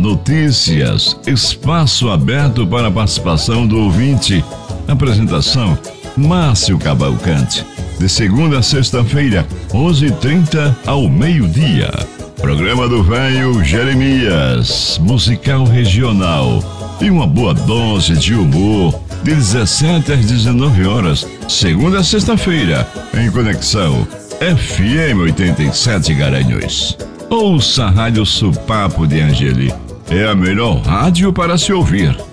notícias, espaço aberto para a participação do ouvinte. Apresentação: Márcio Cavalcante. De segunda a sexta-feira, 11h30 ao meio-dia. Programa do Velho Jeremias, musical regional. E uma boa dose de humor, de 17 às 19 horas, segunda a sexta-feira, em conexão FM 87 Garanhuns. Ouça a Rádio Supapo de Angeli. É a melhor rádio para se ouvir.